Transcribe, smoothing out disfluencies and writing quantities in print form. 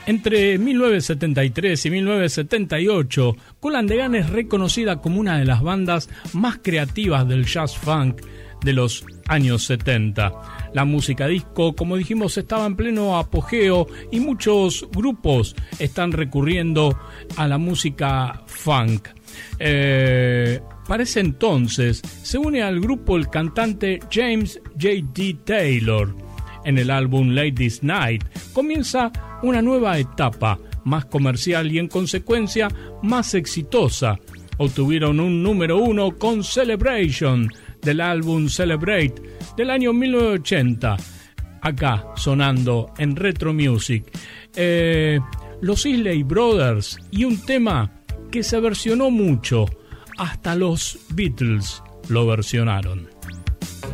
Entre 1973 y 1978, Kool and the Gang es reconocida como una de las bandas más creativas del jazz funk de los años 70. La música disco, como dijimos, estaba en pleno apogeo y muchos grupos están recurriendo a la música funk. Para ese entonces se une al grupo el cantante James J.D. Taylor. En el álbum Ladies Night comienza una nueva etapa, más comercial y en consecuencia más exitosa. Obtuvieron un número 1 con Celebration del álbum Celebrate del año 1980. Acá sonando en Retro Music. Los Isley Brothers y un tema que se versionó mucho. Hasta los Beatles lo versionaron.